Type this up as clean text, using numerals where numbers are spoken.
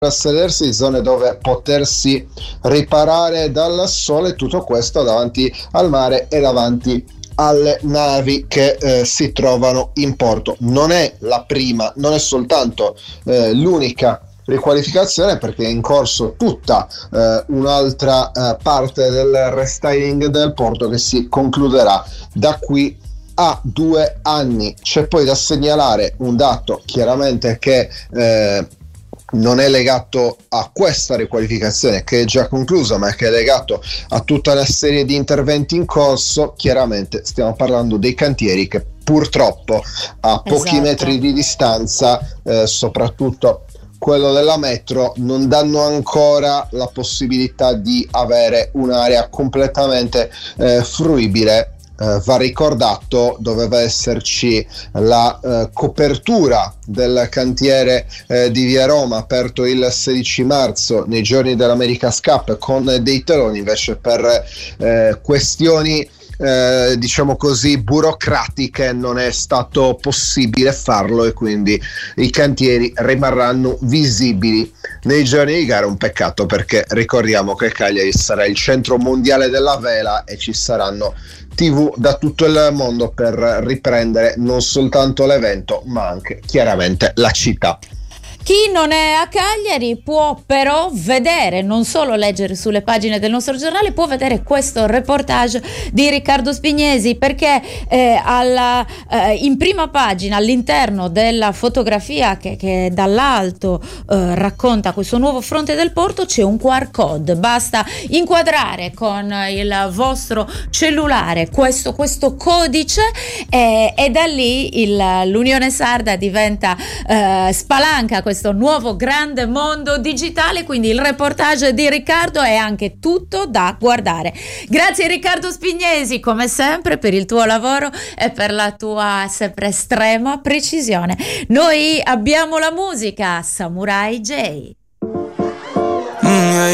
a sedersi, zone dove potersi riparare dal sole, tutto questo davanti al mare e davanti alle navi che si trovano in porto. Non è la prima, non è soltanto l'unica riqualificazione, perché è in corso tutta un'altra parte del restyling del porto che si concluderà da qui a 2 anni. C'è poi da segnalare un dato chiaramente che non è legato a questa riqualificazione che è già conclusa, ma che è legato a tutta una serie di interventi in corso. Chiaramente stiamo parlando dei cantieri che purtroppo a pochi metri di distanza, soprattutto quello della metro, non danno ancora la possibilità di avere un'area completamente fruibile. Va ricordato, doveva esserci la copertura del cantiere di Via Roma, aperto il 16 marzo nei giorni dell'America's Cup con dei teloni, invece per questioni diciamo così burocratiche non è stato possibile farlo, e quindi i cantieri rimarranno visibili nei giorni di gara. Un peccato, perché ricordiamo che Cagliari sarà il centro mondiale della vela e ci saranno TV da tutto il mondo per riprendere non soltanto l'evento, ma anche chiaramente la città. Chi non è a Cagliari può però vedere, non solo leggere sulle pagine del nostro giornale, può vedere questo reportage di Riccardo Spignesi, perché in prima pagina, all'interno della fotografia che dall'alto racconta questo nuovo fronte del porto, c'è un QR code. Basta inquadrare con il vostro cellulare questo codice e da lì l'Unione Sarda diventa spalanca questo nuovo grande mondo digitale. Quindi il reportage di Riccardo è anche tutto da guardare. Grazie Riccardo Spignesi, come sempre, per il tuo lavoro e per la tua sempre estrema precisione. Noi abbiamo la musica, Samurai J.